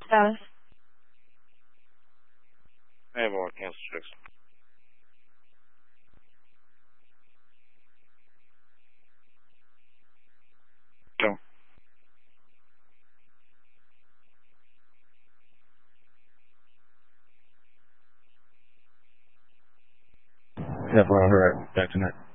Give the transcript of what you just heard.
status? I have more cancel checks. Go. Yeah, we're all right. Back tonight.